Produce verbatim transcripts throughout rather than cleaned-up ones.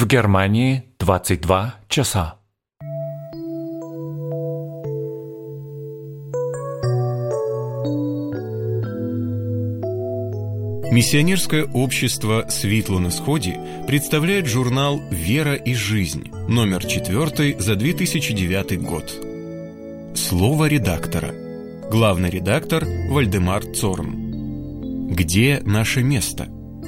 В Германии двадцать два часа. Миссионерское общество «Світло на Сході» представляет журнал «Вера и жизнь», номер четвертый за две тысячи девятый год. Слово редактора. Главный редактор Вальдемар Цорн. Где наше место?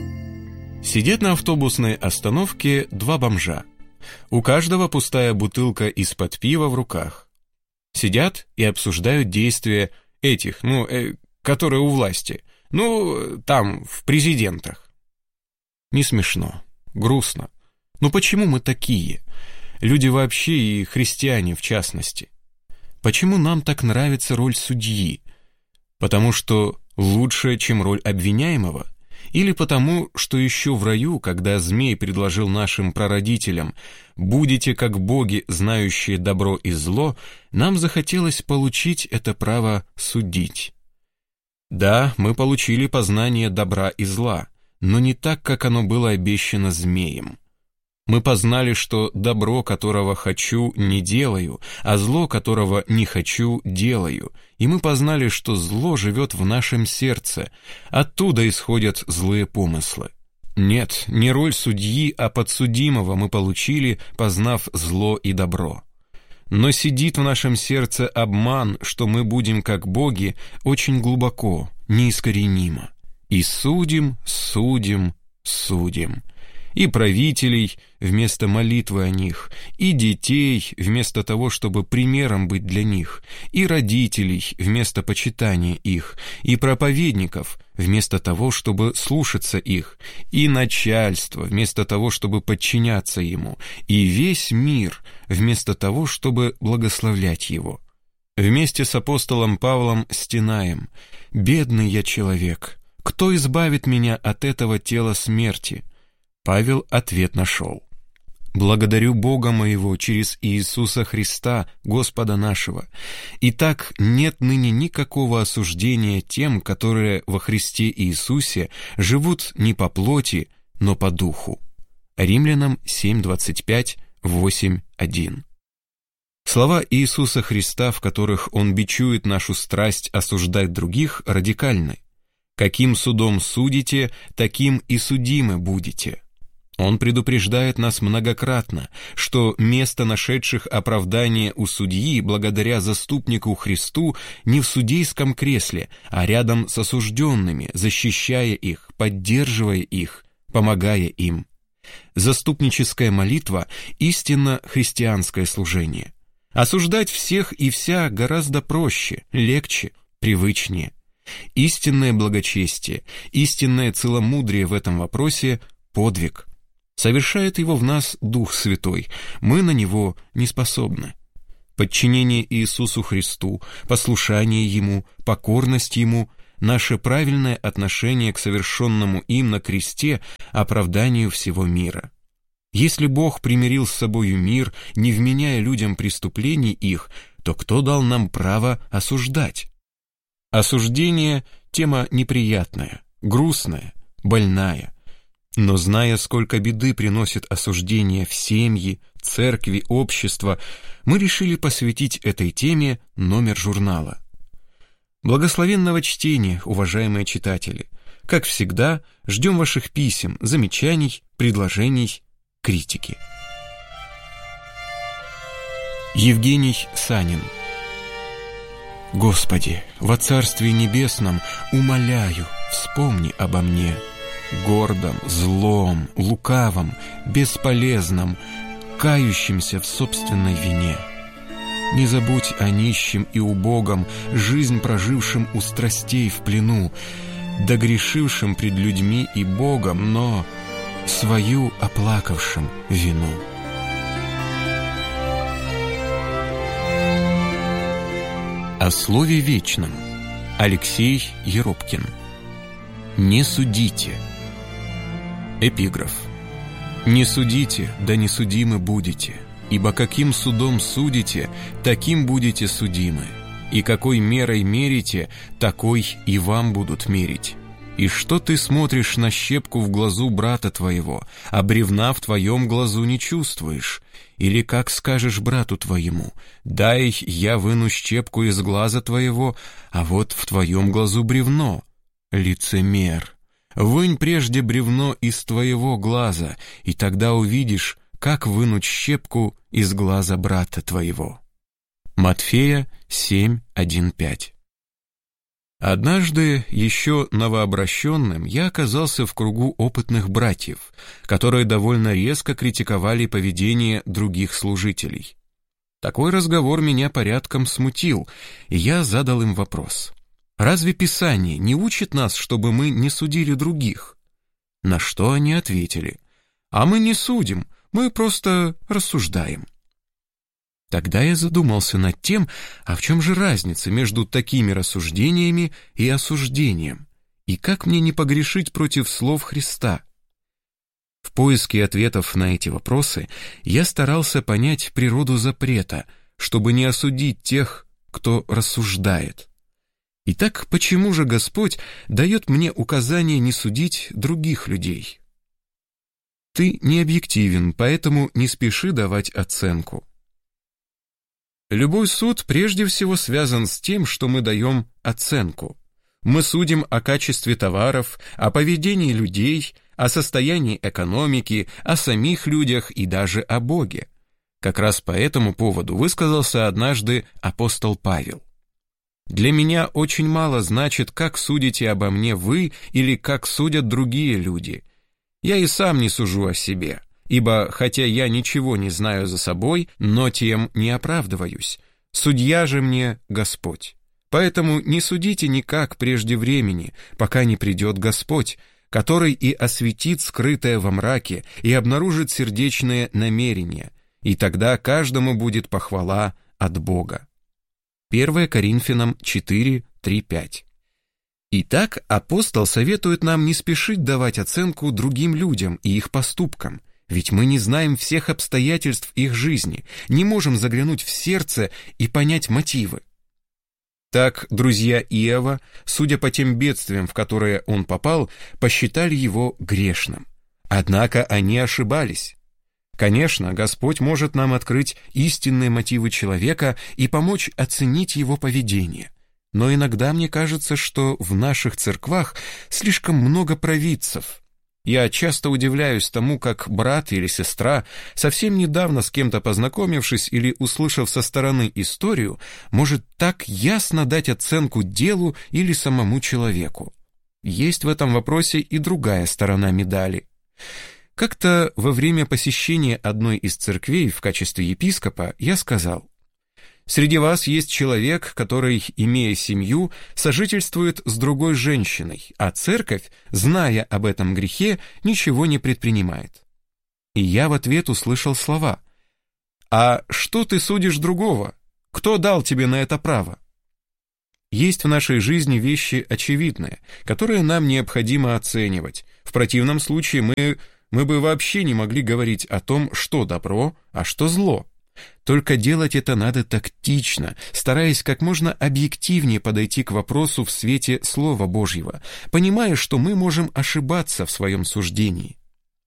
Сидят на автобусной остановке два бомжа. У каждого пустая бутылка из-под пива в руках. Сидят и обсуждают действия этих, ну, э, которые у власти. Ну, там, в президентах. Не смешно, грустно. Ну почему мы такие? Люди вообще и христиане в частности. Почему нам так нравится роль судьи? Потому что лучше, чем роль обвиняемого? Или потому, что еще в раю, когда змей предложил нашим прародителям «будете как боги, знающие добро и зло», нам захотелось получить это право судить? Да, мы получили познание добра и зла, но не так, как оно было обещано змеем. Мы познали, что добро, которого хочу, не делаю, а зло, которого не хочу, делаю. И мы познали, что зло живет в нашем сердце, оттуда исходят злые помыслы. Нет, не роль судьи, а подсудимого мы получили, познав зло и добро. Но сидит в нашем сердце обман, что мы будем как боги, очень глубоко, неискоренимо. И судим, судим, судим. И правителей вместо молитвы о них, и детей вместо того, чтобы примером быть для них, и родителей вместо почитания их, и проповедников вместо того, чтобы слушаться их, и начальство вместо того, чтобы подчиняться ему, и весь мир вместо того, чтобы благословлять его. Вместе с апостолом Павлом стенаем: «Бедный я человек, кто избавит меня от этого тела смерти?» Павел ответ нашел: «Благодарю Бога моего через Иисуса Христа, Господа нашего. Итак, нет ныне никакого осуждения тем, которые во Христе Иисусе живут не по плоти, но по духу». Римлянам семь двадцать пять, восемь один. Слова Иисуса Христа, в которых Он бичует нашу страсть осуждать других, радикальны. «Каким судом судите, таким и судимы будете». Он предупреждает нас многократно, что место нашедших оправдание у судьи благодаря заступнику Христу не в судейском кресле, а рядом с осужденными, защищая их, поддерживая их, помогая им. Заступническая молитва – истинно христианское служение. Осуждать всех и вся гораздо проще, легче, привычнее. Истинное благочестие, истинное целомудрие в этом вопросе – подвиг. Совершает его в нас Дух Святой, мы на него не способны. Подчинение Иисусу Христу, послушание Ему, покорность Ему – наше правильное отношение к совершенному им на кресте оправданию всего мира. Если Бог примирил с собою мир, не вменяя людям преступлений их, то кто дал нам право осуждать? Осуждение – тема неприятная, грустная, больная. Но зная, сколько беды приносит осуждение в семьи, церкви, общество, мы решили посвятить этой теме номер журнала. Благословенного чтения, уважаемые читатели! Как всегда, ждем ваших писем, замечаний, предложений, критики. Евгений Санин. Господи, во Царстве Небесном умоляю, вспомни обо мне. Гордом, злом, лукавом, бесполезном, кающимся в собственной вине. Не забудь о нищем и убогом, жизнь прожившим у страстей в плену, догрешившим пред людьми и Богом, но свою оплакавшим вину. О слове вечном. Алексей Еропкин. Не судите. Эпиграф. «Не судите, да не судимы будете, ибо каким судом судите, таким будете судимы, и какой мерой мерите, такой и вам будут мерить». И что ты смотришь на щепку в глазу брата твоего, а бревна в твоем глазу не чувствуешь? Или как скажешь брату твоему: дай я выну щепку из глаза твоего, а вот в твоем глазу бревно? Лицемер! Вынь прежде бревно из твоего глаза, и тогда увидишь, как вынуть щепку из глаза брата твоего. Матфея семь, один, пять. Однажды, еще новообращенным, я оказался в кругу опытных братьев, которые довольно резко критиковали поведение других служителей. Такой разговор меня порядком смутил, и я задал им вопрос: «Разве Писание не учит нас, чтобы мы не судили других?» На что они ответили: «А мы не судим, мы просто рассуждаем». Тогда я задумался над тем, а в чем же разница между такими рассуждениями и осуждением, и как мне не погрешить против слов Христа. В поиске ответов на эти вопросы я старался понять природу запрета, чтобы не осудить тех, кто рассуждает. Итак, почему же Господь дает мне указание не судить других людей? Ты не объективен, поэтому не спеши давать оценку. Любой суд прежде всего связан с тем, что мы даем оценку. Мы судим о качестве товаров, о поведении людей, о состоянии экономики, о самих людях и даже о Боге. Как раз по этому поводу высказался однажды апостол Павел. «Для меня очень мало значит, как судите обо мне вы или как судят другие люди. Я и сам не сужу о себе. Ибо, хотя я ничего не знаю за собой, но тем не оправдываюсь. Судья же мне Господь. Поэтому не судите никак прежде времени, пока не придет Господь, который и осветит скрытое во мраке и обнаружит сердечные намерения, и тогда каждому будет похвала от Бога». первое Коринфянам четыре, три, пять. Итак, апостол советует нам не спешить давать оценку другим людям и их поступкам, ведь мы не знаем всех обстоятельств их жизни, не можем заглянуть в сердце и понять мотивы. Так друзья Иова, судя по тем бедствиям, в которые он попал, посчитали его грешным. Однако они ошибались. Конечно, Господь может нам открыть истинные мотивы человека и помочь оценить его поведение. Но иногда мне кажется, что в наших церквах слишком много провидцев. Я часто удивляюсь тому, как брат или сестра, совсем недавно с кем-то познакомившись или услышав со стороны историю, может так ясно дать оценку делу или самому человеку. Есть в этом вопросе и другая сторона медали. Как-то во время посещения одной из церквей в качестве епископа я сказал: «Среди вас есть человек, который, имея семью, сожительствует с другой женщиной, а церковь, зная об этом грехе, ничего не предпринимает». И я в ответ услышал слова: «А что ты судишь другого? Кто дал тебе на это право?» Есть в нашей жизни вещи очевидные, которые нам необходимо оценивать. В противном случае мы, мы бы вообще не могли говорить о том, что добро, а что зло. Только делать это надо тактично, стараясь как можно объективнее подойти к вопросу в свете Слова Божьего, понимая, что мы можем ошибаться в своем суждении.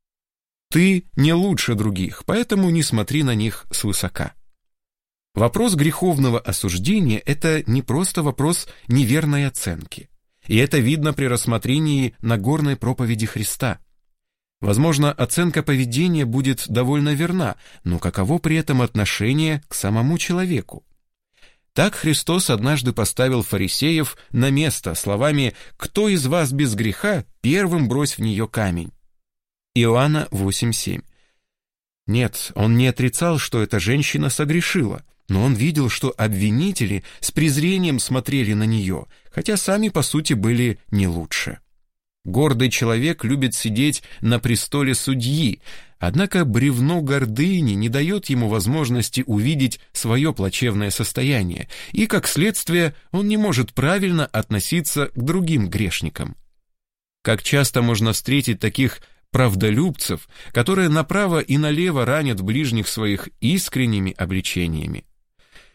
Ты не лучше других, поэтому не смотри на них свысока. Вопрос греховного осуждения – это не просто вопрос неверной оценки. И это видно при рассмотрении Нагорной проповеди Христа. Возможно, оценка поведения будет довольно верна, но каково при этом отношение к самому человеку? Так Христос однажды поставил фарисеев на место словами: «Кто из вас без греха, первым брось в нее камень». Иоанна восемь семь. Нет, он не отрицал, что эта женщина согрешила, но он видел, что обвинители с презрением смотрели на нее, хотя сами по сути были не лучше. Гордый человек любит сидеть на престоле судьи, однако бревно гордыни не дает ему возможности увидеть свое плачевное состояние, и, как следствие, он не может правильно относиться к другим грешникам. Как часто можно встретить таких правдолюбцев, которые направо и налево ранят ближних своих искренними обличениями.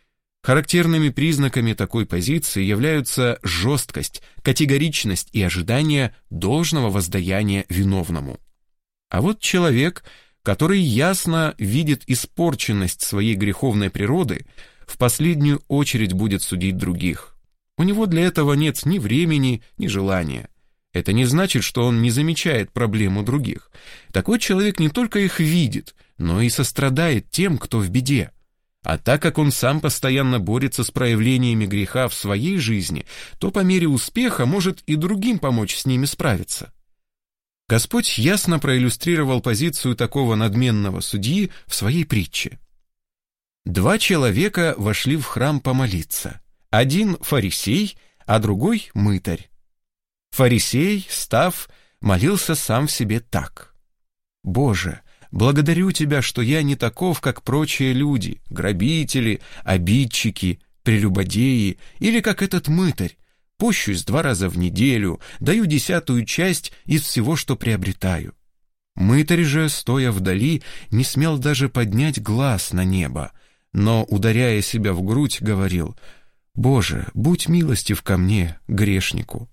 Характерными признаками такой позиции являются жесткость, категоричность и ожидание должного воздаяния виновному. А вот человек, который ясно видит испорченность своей греховной природы, в последнюю очередь будет судить других. У него для этого нет ни времени, ни желания. Это не значит, что он не замечает проблем у других. Такой человек не только их видит, но и сострадает тем, кто в беде. А так как он сам постоянно борется с проявлениями греха в своей жизни, то по мере успеха может и другим помочь с ними справиться. Господь ясно проиллюстрировал позицию такого надменного судьи в своей притче. Два человека вошли в храм помолиться. Один фарисей, а другой мытарь. Фарисей, став, молился сам в себе так: «Боже, благодарю Тебя, что я не таков, как прочие люди, грабители, обидчики, прелюбодеи, или как этот мытарь, пощусь два раза в неделю, даю десятую часть из всего, что приобретаю». Мытарь же, стоя вдали, не смел даже поднять глаз на небо, но, ударяя себя в грудь, говорил: «Боже, будь милостив ко мне, грешнику».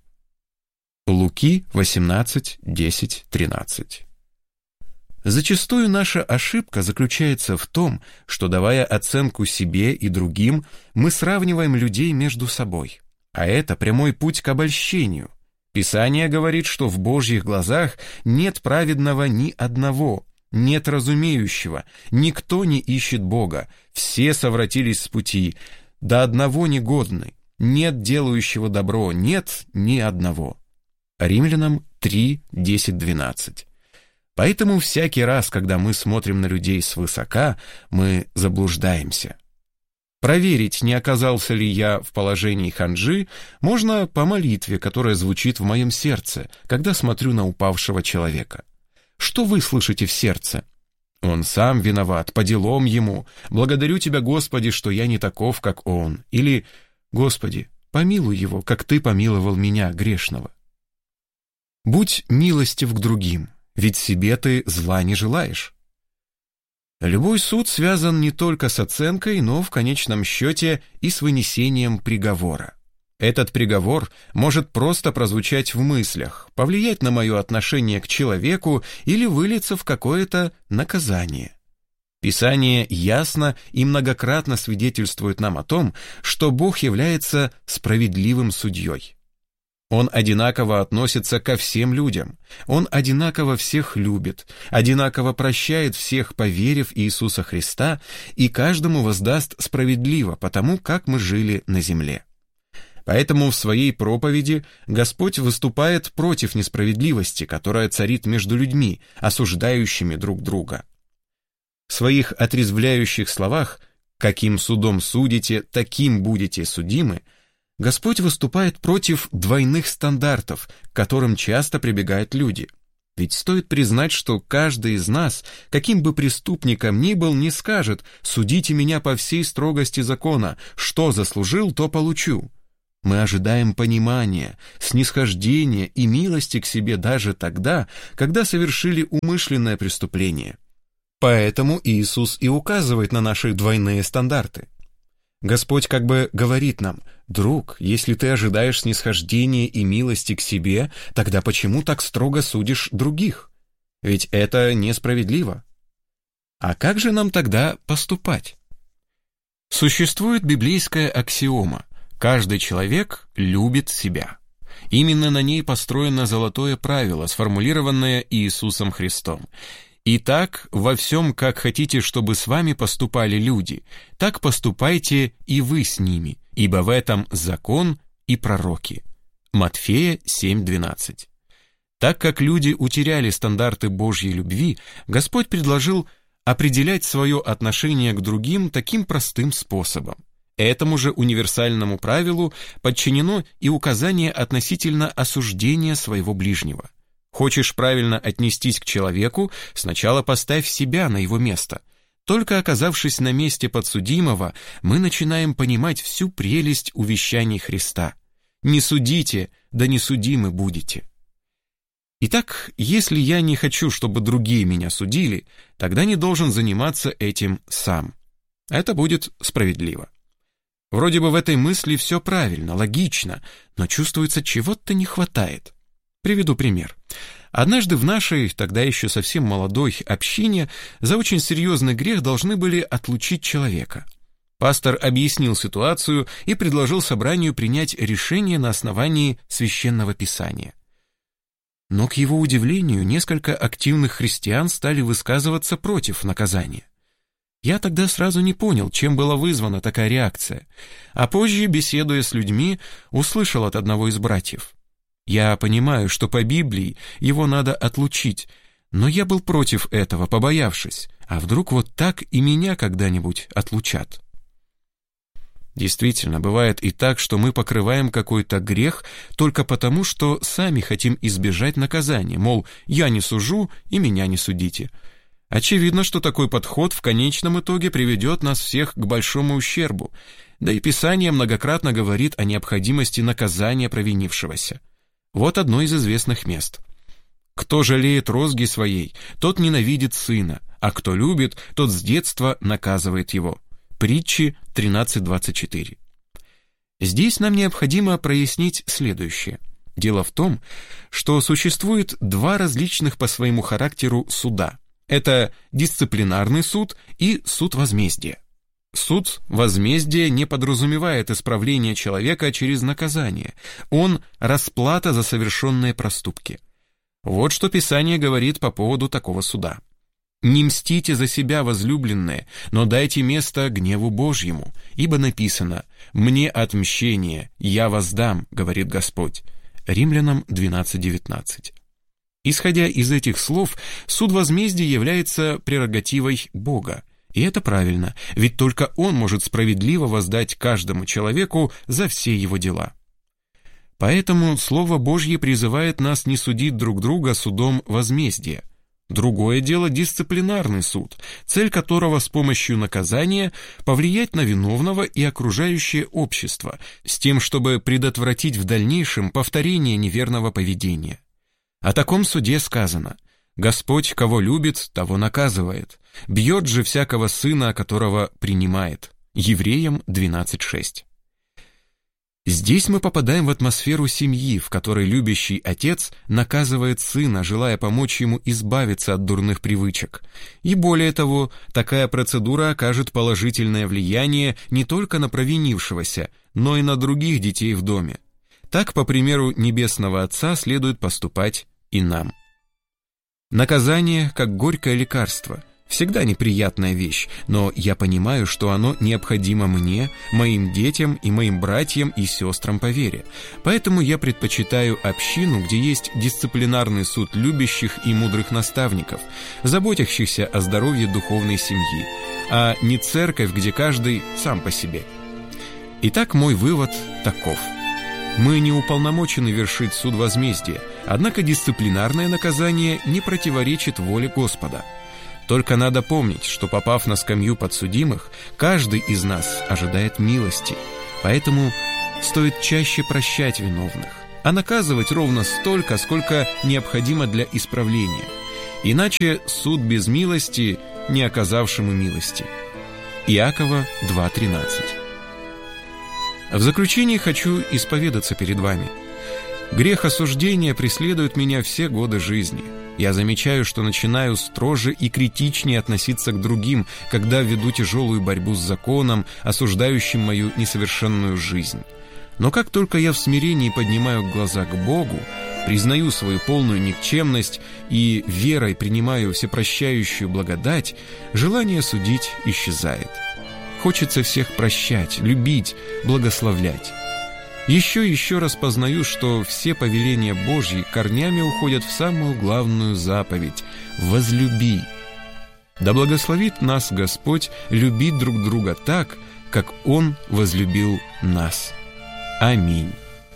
Луки восемнадцать, десять, тринадцать. Зачастую наша ошибка заключается в том, что, давая оценку себе и другим, мы сравниваем людей между собой. А это прямой путь к обольщению. Писание говорит, что в Божьих глазах нет праведного ни одного, нет разумеющего, никто не ищет Бога, все совратились с пути, до одного негодны, нет делающего добро, нет ни одного. Римлянам три, десять, двенадцать. Поэтому всякий раз, когда мы смотрим на людей свысока, мы заблуждаемся. Проверить, не оказался ли я в положении ханжи, можно по молитве, которая звучит в моем сердце, когда смотрю на упавшего человека. Что вы слышите в сердце? Он сам виноват, по делам ему. Благодарю Тебя, Господи, что я не таков, как он. Или: Господи, помилуй его, как Ты помиловал меня, грешного. Будь милостив к другим, ведь себе ты зла не желаешь. Любой суд связан не только с оценкой, но в конечном счете и с вынесением приговора. Этот приговор может просто прозвучать в мыслях, повлиять на мое отношение к человеку или вылиться в какое-то наказание. Писание ясно и многократно свидетельствует нам о том, что Бог является справедливым судьей. Он одинаково относится ко всем людям. Он одинаково всех любит, одинаково прощает всех, поверив Иисуса Христа, и каждому воздаст справедливо по тому, как мы жили на земле. Поэтому в своей проповеди Господь выступает против несправедливости, которая царит между людьми, осуждающими друг друга. В своих отрезвляющих словах «каким судом судите, таким будете судимы» Господь выступает против двойных стандартов, к которым часто прибегают люди. Ведь стоит признать, что каждый из нас, каким бы преступником ни был, не скажет: «Судите меня по всей строгости закона, что заслужил, то получу». Мы ожидаем понимания, снисхождения и милости к себе даже тогда, когда совершили умышленное преступление. Поэтому Иисус и указывает на наши двойные стандарты. Господь как бы говорит нам: «Друг, если ты ожидаешь снисхождения и милости к себе, тогда почему так строго судишь других? Ведь это несправедливо». А как же нам тогда поступать? Существует библейская аксиома: каждый человек любит себя. Именно на ней построено золотое правило, сформулированное Иисусом Христом. «Итак, во всем, как хотите, чтобы с вами поступали люди, так поступайте и вы с ними, ибо в этом закон и пророки». Матфея семь, двенадцать. Так как люди утеряли стандарты Божьей любви, Господь предложил определять свое отношение к другим таким простым способом. Этому же универсальному правилу подчинено и указание относительно осуждения своего ближнего. Хочешь правильно отнестись к человеку, сначала поставь себя на его место. Только оказавшись на месте подсудимого, мы начинаем понимать всю прелесть увещаний Христа. «Не судите, да не судимы будете». Итак, если я не хочу, чтобы другие меня судили, тогда не должен заниматься этим сам. Это будет справедливо. Вроде бы в этой мысли все правильно, логично, но чувствуется, чего-то не хватает. Приведу пример. Однажды в нашей, тогда еще совсем молодой, общине за очень серьезный грех должны были отлучить человека. Пастор объяснил ситуацию и предложил собранию принять решение на основании Священного Писания. Но, к его удивлению, несколько активных христиан стали высказываться против наказания. Я тогда сразу не понял, чем была вызвана такая реакция, а позже, беседуя с людьми, услышал от одного из братьев: «Я понимаю, что по Библии его надо отлучить, но я был против этого, побоявшись, а вдруг вот так и меня когда-нибудь отлучат». Действительно, бывает и так, что мы покрываем какой-то грех только потому, что сами хотим избежать наказания, мол, я не сужу и меня не судите. Очевидно, что такой подход в конечном итоге приведет нас всех к большому ущербу, да и Писание многократно говорит о необходимости наказания провинившегося. Вот одно из известных мест. «Кто жалеет розги своей, тот ненавидит сына, а кто любит, тот с детства наказывает его». Притчи тринадцать двадцать четыре. Здесь нам необходимо прояснить следующее. Дело в том, что существует два различных по своему характеру суда. Это дисциплинарный суд и суд возмездия. Суд возмездия не подразумевает исправление человека через наказание. Он – расплата за совершенные проступки. Вот что Писание говорит по поводу такого суда. «Не мстите за себя, возлюбленные, но дайте место гневу Божьему, ибо написано: «Мне отмщение, я воздам, говорит Господь». Римлянам двенадцать девятнадцать. Исходя из этих слов, суд возмездия является прерогативой Бога. И это правильно, ведь только Он может справедливо воздать каждому человеку за все его дела. Поэтому Слово Божье призывает нас не судить друг друга судом возмездия. Другое дело дисциплинарный суд, цель которого с помощью наказания повлиять на виновного и окружающее общество, с тем, чтобы предотвратить в дальнейшем повторение неверного поведения. О таком суде сказано: «Господь, кого любит, того наказывает, бьет же всякого сына, которого принимает». Евреям двенадцать шесть. Здесь мы попадаем в атмосферу семьи, в которой любящий отец наказывает сына, желая помочь ему избавиться от дурных привычек. И более того, такая процедура окажет положительное влияние не только на провинившегося, но и на других детей в доме. Так, по примеру Небесного Отца, следует поступать и нам. Наказание, как горькое лекарство, всегда неприятная вещь, но я понимаю, что оно необходимо мне, моим детям и моим братьям и сестрам по вере. Поэтому я предпочитаю общину, где есть дисциплинарный суд любящих и мудрых наставников, заботящихся о здоровье духовной семьи, а не церковь, где каждый сам по себе. Итак, мой вывод таков. Мы не уполномочены вершить суд возмездия, однако дисциплинарное наказание не противоречит воле Господа. Только надо помнить, что, попав на скамью подсудимых, каждый из нас ожидает милости, поэтому стоит чаще прощать виновных, а наказывать ровно столько, сколько необходимо для исправления. Иначе суд без милости, не оказавшему милости. Иакова два тринадцать. В заключение хочу исповедаться перед вами. Грех осуждения преследует меня все годы жизни. Я замечаю, что начинаю строже и критичнее относиться к другим, когда веду тяжелую борьбу с законом, осуждающим мою несовершенную жизнь. Но как только я в смирении поднимаю глаза к Богу, признаю свою полную никчемность и верой принимаю всепрощающую благодать, желание судить исчезает. Хочется всех прощать, любить, благословлять. Еще и еще раз познаю, что все повеления Божьи корнями уходят в самую главную заповедь – «возлюби». Да благословит нас Господь любить друг друга так, как Он возлюбил нас. Аминь.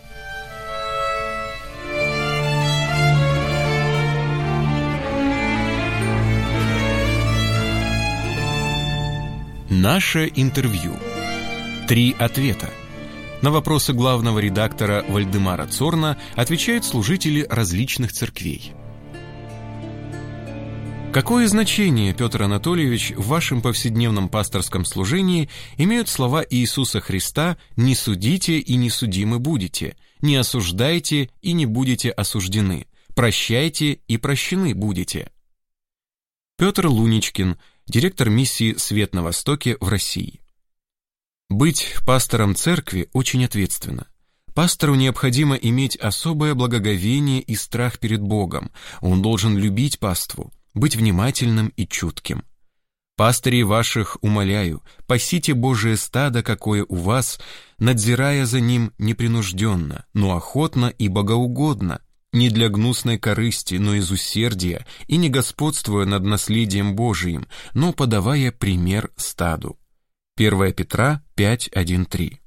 Наше интервью. Три ответа. На вопросы главного редактора Вальдемара Цорна отвечают служители различных церквей. Какое значение, Петр Анатольевич, в вашем повседневном пасторском служении имеют слова Иисуса Христа «Не судите и не судимы будете, не осуждайте и не будете осуждены, прощайте и прощены будете»? Петр Луничкин, директор миссии «Свет на Востоке» в России. Быть пастором церкви очень ответственно. Пастору необходимо иметь особое благоговение и страх перед Богом. Он должен любить паству, быть внимательным и чутким. «Пастырей ваших умоляю, пасите Божие стадо, какое у вас, надзирая за ним непринужденно, но охотно и богоугодно, не для гнусной корысти, но из усердия, и не господствуя над наследием Божиим, но подавая пример стаду». первое Петра пять, один, три.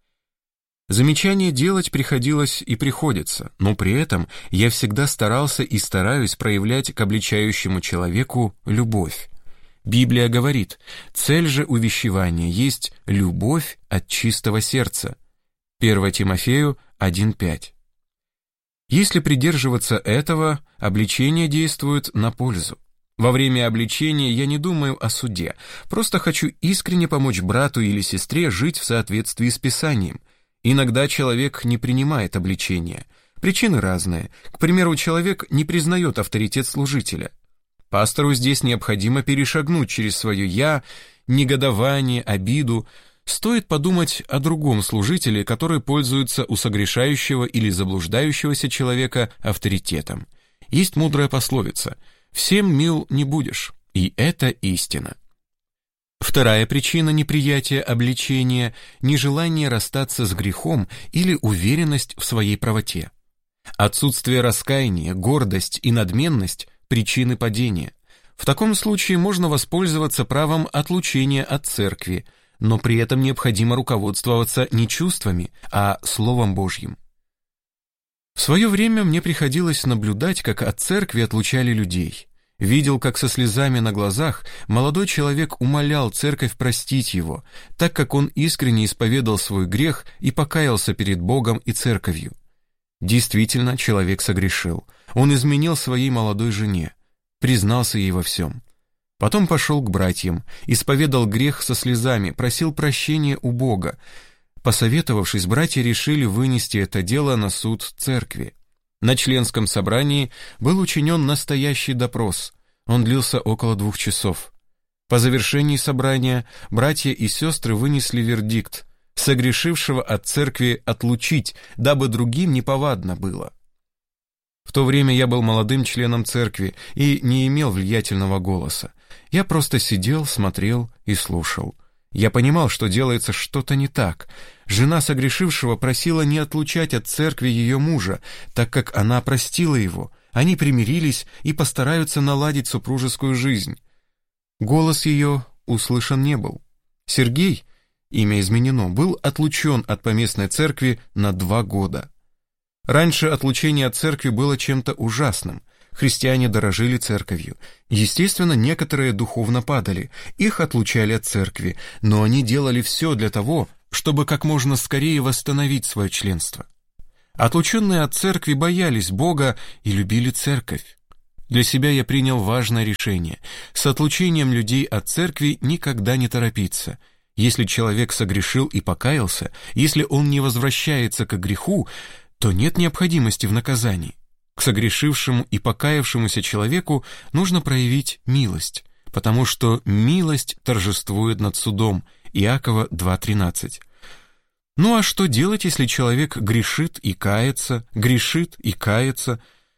Замечание делать приходилось и приходится, но при этом я всегда старался и стараюсь проявлять к обличающему человеку любовь. Библия говорит: цель же увещевания есть любовь от чистого сердца. первое Тимофею один, пять. Если придерживаться этого, обличение действует на пользу. Во время обличения я не думаю о суде, просто хочу искренне помочь брату или сестре жить в соответствии с Писанием. Иногда человек не принимает обличения. Причины разные. К примеру, человек не признает авторитет служителя. Пастору здесь необходимо перешагнуть через свое «я», негодование, обиду. Стоит подумать о другом служителе, который пользуется у согрешающего или заблуждающегося человека авторитетом. Есть мудрая пословица: «Всем мил не будешь», и это истина. Вторая причина неприятия обличения – нежелание расстаться с грехом или уверенность в своей правоте. Отсутствие раскаяния, гордость и надменность – причины падения. В таком случае можно воспользоваться правом отлучения от церкви, но при этом необходимо руководствоваться не чувствами, а Словом Божьим. В свое время мне приходилось наблюдать, как от церкви отлучали людей. Видел, как со слезами на глазах молодой человек умолял церковь простить его, так как он искренне исповедал свой грех и покаялся перед Богом и церковью. Действительно, человек согрешил. Он изменил своей молодой жене, признался ей во всем. Потом пошел к братьям, исповедал грех со слезами, просил прощения у Бога. Посоветовавшись, братья решили вынести это дело на суд церкви. На членском собрании был учинен настоящий допрос. Он длился около двух часов. По завершении собрания братья и сестры вынесли вердикт: согрешившего от церкви отлучить, дабы другим неповадно было. В то время я был молодым членом церкви и не имел влиятельного голоса. Я просто сидел, смотрел и слушал. Я понимал, что делается что-то не так. Жена согрешившего просила не отлучать от церкви ее мужа, так как она простила его. Они примирились и постараются наладить супружескую жизнь. Голос ее услышан не был. Сергей, имя изменено, был отлучен от поместной церкви на два года. Раньше отлучение от церкви было чем-то ужасным. Христиане дорожили церковью. Естественно, некоторые духовно падали, их отлучали от церкви, но они делали все для того, чтобы как можно скорее восстановить свое членство. Отлученные от церкви боялись Бога и любили церковь. Для себя я принял важное решение: с отлучением людей от церкви никогда не торопиться. Если человек согрешил и покаялся, если он не возвращается к греху, то нет необходимости в наказании. К согрешившему и покаявшемуся человеку нужно проявить милость, потому что милость торжествует над судом. Иакова два тринадцать. Ну а что делать, если человек грешит и кается, грешит и кается?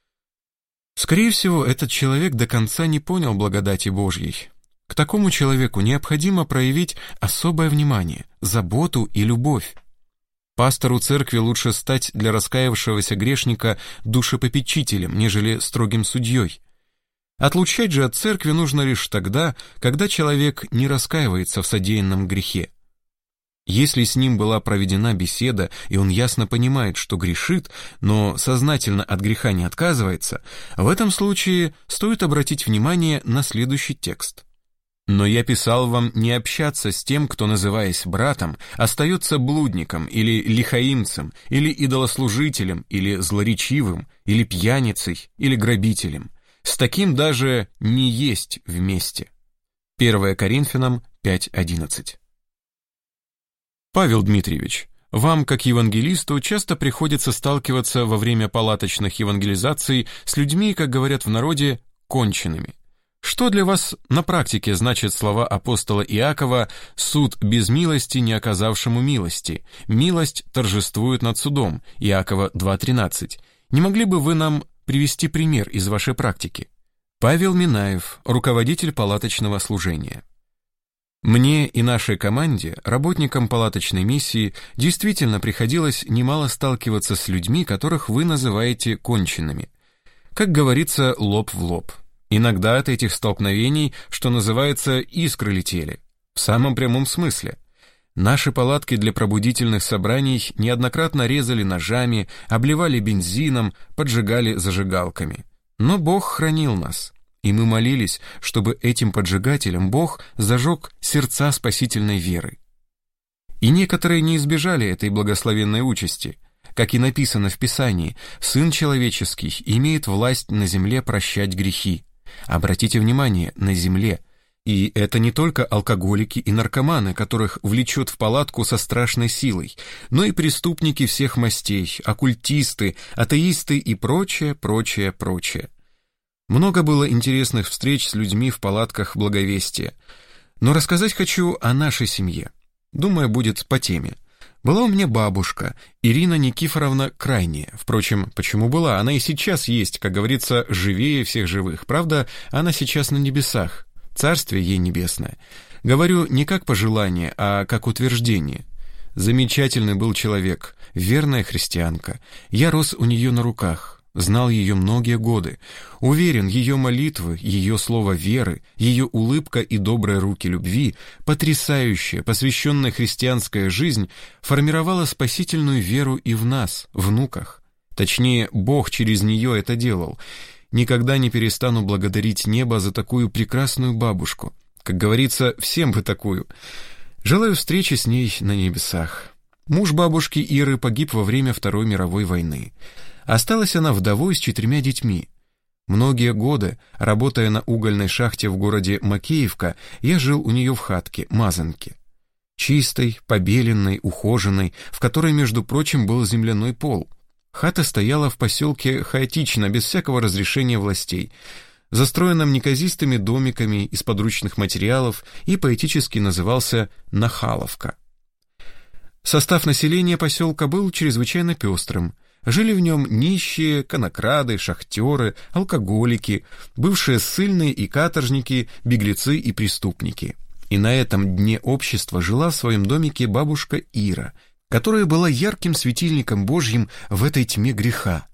Скорее всего, этот человек до конца не понял благодати Божьей. К такому человеку необходимо проявить особое внимание, заботу и любовь. Пастору церкви лучше стать для раскаявшегося грешника душепопечителем, нежели строгим судьей. Отлучать же от церкви нужно лишь тогда, когда человек не раскаивается в содеянном грехе. Если с ним была проведена беседа, и он ясно понимает, что грешит, но сознательно от греха не отказывается, в этом случае стоит обратить внимание на следующий текст. «Но я писал вам не общаться с тем, кто, называясь братом, остается блудником или лихаимцем, или идолослужителем, или злоречивым, или пьяницей, или грабителем. С таким даже не есть вместе. первое Коринфянам пять одиннадцать. Павел Дмитриевич, вам, как евангелисту, часто приходится сталкиваться во время палаточных евангелизаций с людьми, как говорят в народе, конченными. Что для вас на практике значат слова апостола Иакова «суд без милости, не оказавшему милости», «милость торжествует над судом» Иакова два тринадцать. Не могли бы вы нам привести пример из вашей практики? Павел Минаев, руководитель палаточного служения. Мне и нашей команде, работникам палаточной миссии, действительно приходилось немало сталкиваться с людьми, которых вы называете конченными. Как говорится, лоб в лоб. Иногда от этих столкновений, что называется, искры летели. В самом прямом смысле. Наши палатки для пробудительных собраний неоднократно резали ножами, обливали бензином, поджигали зажигалками. Но Бог хранил нас. И мы молились, чтобы этим поджигателям Бог зажег сердца спасительной веры. И некоторые не избежали этой благословенной участи. Как и написано в Писании, Сын Человеческий имеет власть на земле прощать грехи. Обратите внимание, на земле. И это не только алкоголики и наркоманы, которых влечет в палатку со страшной силой, но и преступники всех мастей, оккультисты, атеисты и прочее, прочее, прочее. Много было интересных встреч с людьми в палатках Благовестия. Но рассказать хочу о нашей семье. Думаю, будет по теме. Была у меня бабушка, Ирина Никифоровна Крайняя. Впрочем, почему была? Она и сейчас есть, как говорится, живее всех живых. Правда, она сейчас на небесах. Царствие ей небесное. Говорю не как пожелание, а как утверждение. Замечательный был человек, верная христианка. Я рос у нее на руках. Знал ее многие годы. Уверен, ее молитвы, ее слово веры, ее улыбка и добрые руки любви, потрясающая, посвященная христианская жизнь, формировала спасительную веру и в нас, внуках. Точнее, Бог через нее это делал. Никогда не перестану благодарить небо за такую прекрасную бабушку. Как говорится, всем бы такую. Желаю встречи с ней на небесах. Муж бабушки Иры погиб во время Второй мировой войны. Осталась она вдовой с четырьмя детьми. Многие годы, работая на угольной шахте в городе Макеевка, я жил у нее в хатке, мазанке. Чистой, побеленной, ухоженной, в которой, между прочим, был земляной пол. Хата стояла в поселке хаотично, без всякого разрешения властей, застроенном неказистыми домиками из подручных материалов и поэтически назывался «Нахаловка». Состав населения поселка был чрезвычайно пестрым. Жили в нем нищие, конокрады, шахтеры, алкоголики, бывшие ссыльные и каторжники, беглецы и преступники. И на этом дне общества жила в своем домике бабушка Ира, которая была ярким светильником Божьим в этой тьме греха.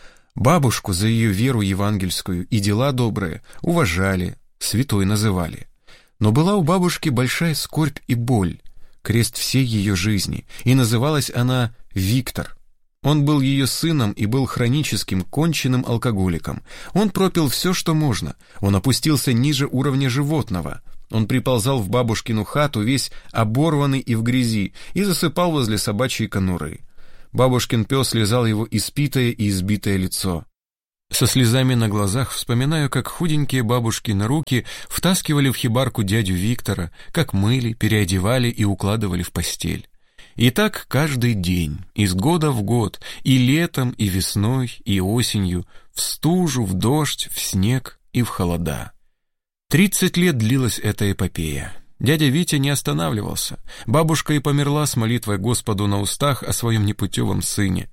Бабушку за ее веру евангельскую и дела добрые уважали, святой называли. Но была у бабушки большая скорбь и боль, крест всей ее жизни, и называлась она Виктор. Он был ее сыном и был хроническим, конченным алкоголиком. Он пропил все, что можно. Он опустился ниже уровня животного. Он приползал в бабушкину хату, весь оборванный и в грязи, и засыпал возле собачьей конуры. Бабушкин пес лизал его испитое и избитое лицо. Со слезами на глазах вспоминаю, как худенькие бабушкины руки втаскивали в хибарку дядю Виктора, как мыли, переодевали и укладывали в постель. И так каждый день, из года в год, и летом, и весной, и осенью, в стужу, в дождь, в снег и в холода. Тридцать лет длилась эта эпопея. Дядя Витя не останавливался. Бабушка и померла с молитвой Господу на устах о своем непутевом сыне.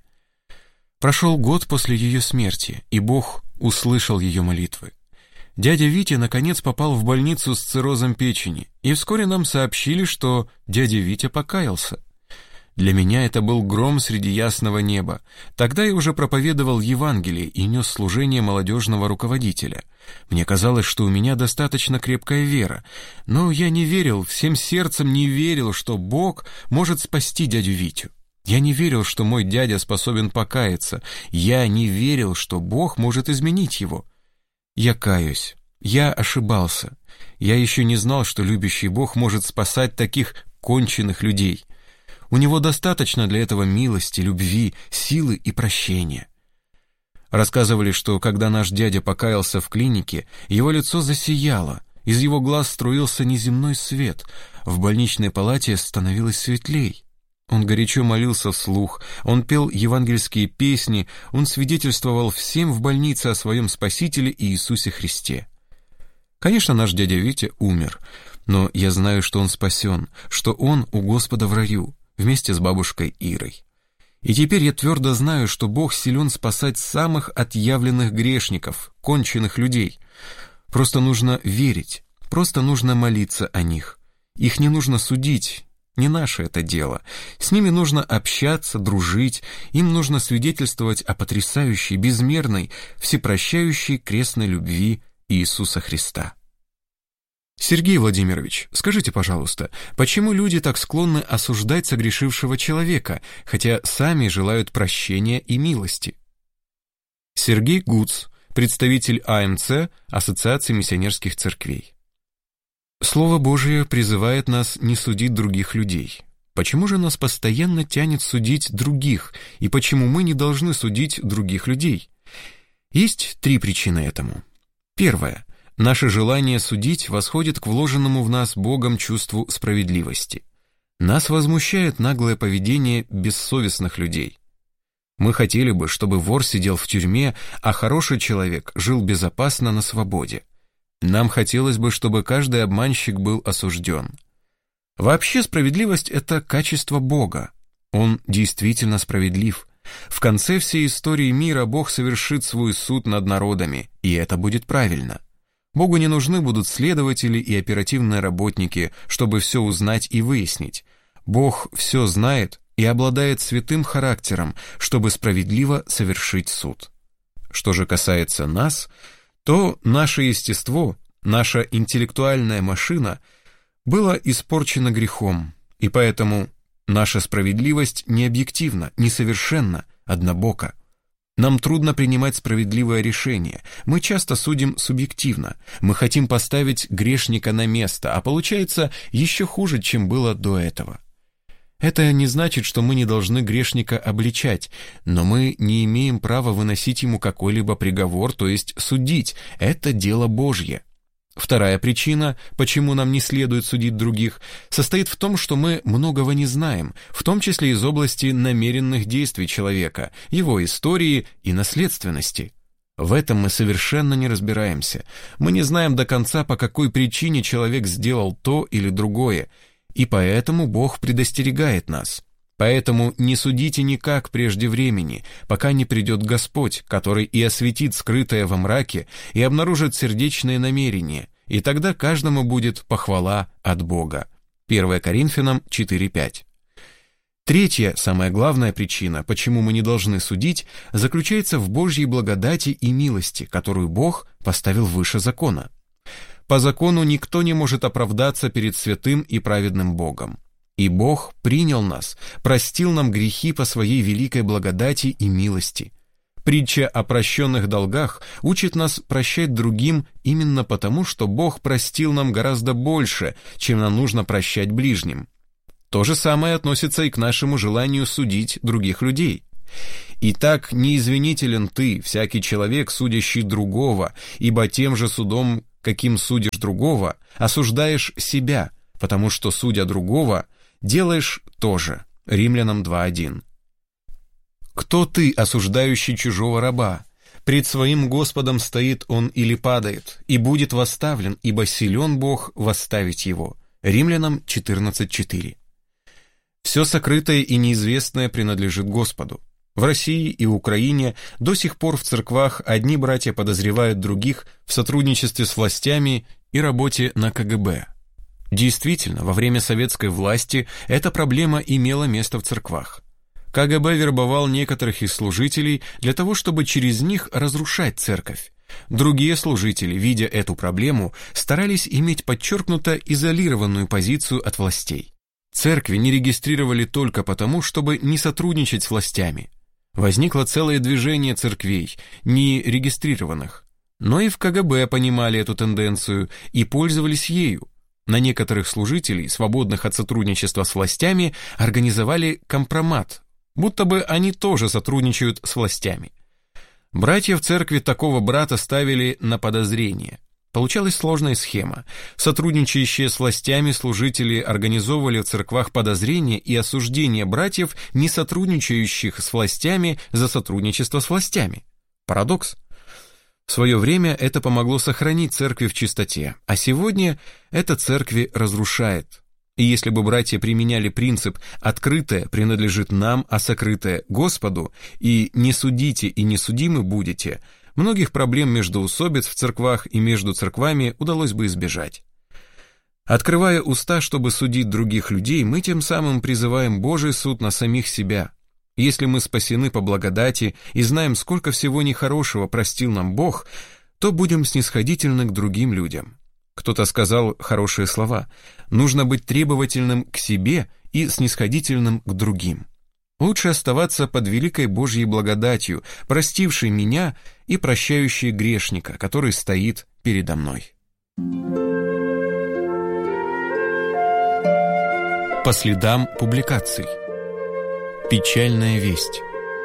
Прошел год после ее смерти, и Бог услышал ее молитвы. Дядя Витя наконец попал в больницу с циррозом печени, и вскоре нам сообщили, что дядя Витя покаялся. Для меня это был гром среди ясного неба. Тогда я уже проповедовал Евангелие и нес служение молодежного руководителя. Мне казалось, что у меня достаточно крепкая вера, но я не верил, всем сердцем не верил, что Бог может спасти дядю Витю. Я не верил, что мой дядя способен покаяться. Я не верил, что Бог может изменить его. Я каюсь. Я ошибался. Я еще не знал, что любящий Бог может спасать таких конченных людей. У него достаточно для этого милости, любви, силы и прощения. Рассказывали, что когда наш дядя покаялся в клинике, его лицо засияло, из его глаз струился неземной свет, в больничной палате становилось светлей. Он горячо молился вслух, он пел евангельские песни, он свидетельствовал всем в больнице о своем Спасителе Иисусе Христе. Конечно, наш дядя Витя умер, но я знаю, что он спасен, что он у Господа в раю, вместе с бабушкой Ирой. И теперь я твердо знаю, что Бог силен спасать самых отъявленных грешников, конченых людей. Просто нужно верить, просто нужно молиться о них. Их не нужно судить, не наше это дело. С ними нужно общаться, дружить, им нужно свидетельствовать о потрясающей, безмерной, всепрощающей крестной любви Иисуса Христа. Сергей Владимирович, скажите, пожалуйста, почему люди так склонны осуждать согрешившего человека, хотя сами желают прощения и милости? Сергей Гуц, представитель А М Ц, Ассоциации миссионерских церквей. Слово Божие призывает нас не судить других людей. Почему же нас постоянно тянет судить других, и почему мы не должны судить других людей? Есть три причины этому. Первое. Наше желание судить восходит к вложенному в нас Богом чувству справедливости. Нас возмущает наглое поведение бессовестных людей. Мы хотели бы, чтобы вор сидел в тюрьме, а хороший человек жил безопасно на свободе. Нам хотелось бы, чтобы каждый обманщик был осужден. Вообще справедливость – это качество Бога. Он действительно справедлив. В конце всей истории мира Бог совершит свой суд над народами, и это будет правильно. Богу не нужны будут следователи и оперативные работники, чтобы все узнать и выяснить. Бог все знает и обладает святым характером, чтобы справедливо совершить суд. Что же касается нас, то наше естество, наша интеллектуальная машина было испорчено грехом, и поэтому наша справедливость не объективна, несовершенна, однобока. Нам трудно принимать справедливое решение, мы часто судим субъективно, мы хотим поставить грешника на место, а получается еще хуже, чем было до этого. Это не значит, что мы не должны грешника обличать, но мы не имеем права выносить ему какой-либо приговор, то есть судить, это дело Божье. Вторая причина, почему нам не следует судить других, состоит в том, что мы многого не знаем, в том числе из области намеренных действий человека, его истории и наследственности. В этом мы совершенно не разбираемся. Мы не знаем до конца, по какой причине человек сделал то или другое, и поэтому Бог предостерегает нас. Поэтому не судите никак прежде времени, пока не придет Господь, который и осветит скрытое во мраке, и обнаружит сердечные намерения, и тогда каждому будет похвала от Бога. первое Коринфянам четыре пять. Третья, самая главная причина, почему мы не должны судить, заключается в Божьей благодати и милости, которую Бог поставил выше закона. По закону никто не может оправдаться перед святым и праведным Богом. И Бог принял нас, простил нам грехи по своей великой благодати и милости. Притча о прощенных долгах учит нас прощать другим именно потому, что Бог простил нам гораздо больше, чем нам нужно прощать ближним. То же самое относится и к нашему желанию судить других людей. «Итак, неизвинителен ты, всякий человек, судящий другого, ибо тем же судом, каким судишь другого, осуждаешь себя, потому что, судя другого, делаешь то же». Римлянам два один. «Кто ты, осуждающий чужого раба? Пред своим Господом стоит он или падает, и будет восставлен, ибо силен Бог восставить его». Римлянам четырнадцать четыре. Все сокрытое и неизвестное принадлежит Господу. В России и Украине до сих пор в церквах одни братья подозревают других в сотрудничестве с властями и работе на Ка Гэ Бэ. Действительно, во время советской власти эта проблема имела место в церквах. Ка Гэ Бэ вербовал некоторых из служителей для того, чтобы через них разрушать церковь. Другие служители, видя эту проблему, старались иметь подчеркнуто изолированную позицию от властей. Церкви не регистрировали только потому, чтобы не сотрудничать с властями. Возникло целое движение церквей, не регистрированных. Но и в Ка Гэ Бэ понимали эту тенденцию и пользовались ею. На некоторых служителей, свободных от сотрудничества с властями, организовали компромат, будто бы они тоже сотрудничают с властями. Братья в церкви такого брата ставили на подозрение. Получалась сложная схема. Сотрудничающие с властями служители организовывали в церквах подозрения и осуждение братьев, не сотрудничающих с властями, за сотрудничество с властями. Парадокс. В свое время это помогло сохранить церкви в чистоте, а сегодня это церкви разрушает. И если бы братья применяли принцип «открытое принадлежит нам, а сокрытое Господу» и «не судите и не судимы будете», многих проблем междоусобиц в церквах и между церквами удалось бы избежать. Открывая уста, чтобы судить других людей, мы тем самым призываем Божий суд на самих себя. Если мы спасены по благодати и знаем, сколько всего нехорошего простил нам Бог, то будем снисходительны к другим людям. Кто-то сказал хорошие слова: нужно быть требовательным к себе и снисходительным к другим. Лучше оставаться под великой Божьей благодатью, простившей меня и прощающей грешника, который стоит передо мной. По следам публикаций. Печальная весть.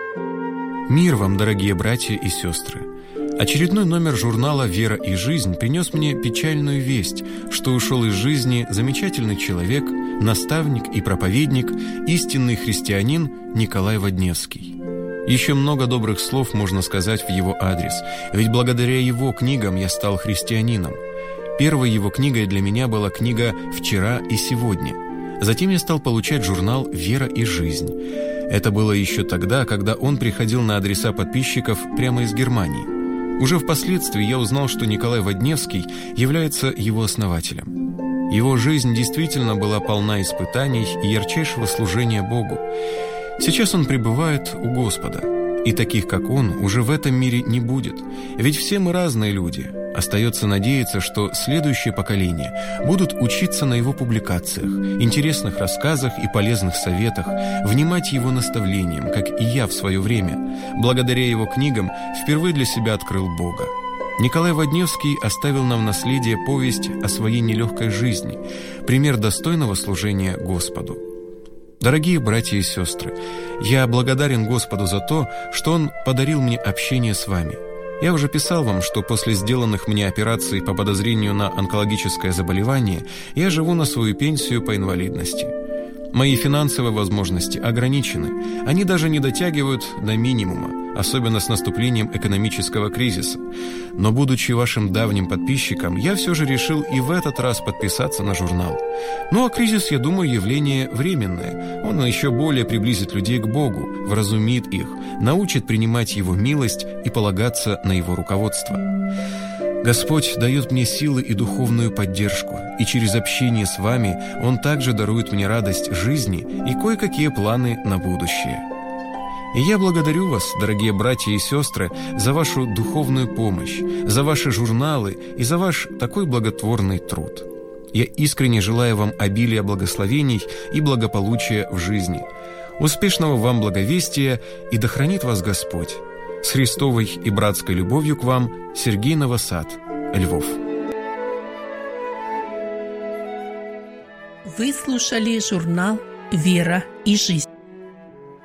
Мир вам, дорогие братья и сестры. Очередной номер журнала «Вера и жизнь» принес мне печальную весть, что ушел из жизни замечательный человек, наставник и проповедник, истинный христианин Николай Водневский. Еще много добрых слов можно сказать в его адрес, ведь благодаря его книгам я стал христианином. Первой его книгой для меня была книга «Вчера и сегодня». Затем я стал получать журнал «Вера и жизнь». Это было еще тогда, когда он приходил на адреса подписчиков прямо из Германии. Уже впоследствии я узнал, что Николай Водневский является его основателем. Его жизнь действительно была полна испытаний и ярчайшего служения Богу. Сейчас он пребывает у Господа, и таких, как он, уже в этом мире не будет. Ведь все мы разные люди. Остается надеяться, что следующее поколение будут учиться на его публикациях, интересных рассказах и полезных советах, внимать его наставлениям, как и я в свое время. Благодаря его книгам впервые для себя открыл Бога. Николай Водневский оставил нам в наследие повесть о своей нелегкой жизни, пример достойного служения Господу. Дорогие братья и сестры, я благодарен Господу за то, что Он подарил мне общение с вами. Я уже писал вам, что после сделанных мне операций по подозрению на онкологическое заболевание я живу на свою пенсию по инвалидности. Мои финансовые возможности ограничены, они даже не дотягивают до минимума, особенно с наступлением экономического кризиса. Но, будучи вашим давним подписчиком, я все же решил и в этот раз подписаться на журнал. Ну а кризис, я думаю, явление временное. Он еще более приблизит людей к Богу, вразумит их, научит принимать Его милость и полагаться на Его руководство. Господь дает мне силы и духовную поддержку, и через общение с вами Он также дарует мне радость жизни и кое-какие планы на будущее. И я благодарю вас, дорогие братья и сестры, за вашу духовную помощь, за ваши журналы и за ваш такой благотворный труд. Я искренне желаю вам обилия благословений и благополучия в жизни. Успешного вам благовестия, и да хранит вас Господь. С Христовой и братской любовью к вам, Сергей Новосад, Львов. Вы слушали журнал «Вера и жизнь».